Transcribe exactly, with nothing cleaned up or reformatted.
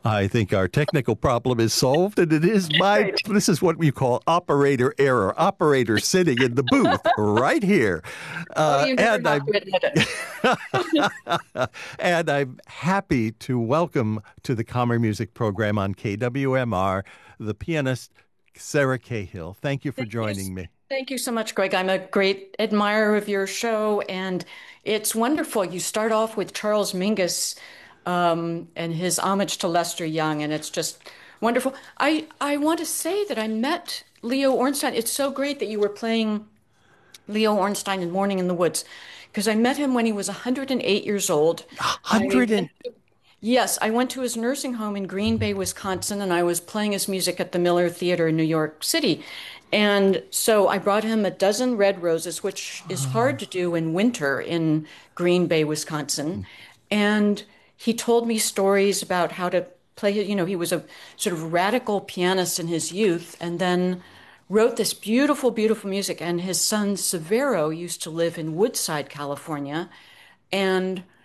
I think our technical problem is solved, and it is my, Great. this is what we call operator error. Operator sitting in the booth right here. Oh, Uh, you never and have I'm to admit it. and I'm happy to welcome to the Commer Music program on K W M R the pianist Sarah Cahill. Thank you for Thank you. joining me. Thank you so much, Greg. I'm a great admirer of your show, and it's wonderful. You start off with Charles Mingus um, and his homage to Lester Young, and it's just wonderful. I, I want to say that I met Leo Ornstein. It's so great that you were playing Leo Ornstein in Morning in the Woods, because I met him when he was one hundred eight years old. I Hundred and went Yes, I went to his nursing home in Green Bay, Wisconsin, and I was playing his music at the Miller Theater in New York City. And so I brought him a dozen red roses, which is hard to do in winter in Green Bay, Wisconsin. And he told me stories about how to play. You know, he was a sort of radical pianist in his youth and then wrote this beautiful, beautiful music. And his son Severo used to live in Woodside, California. And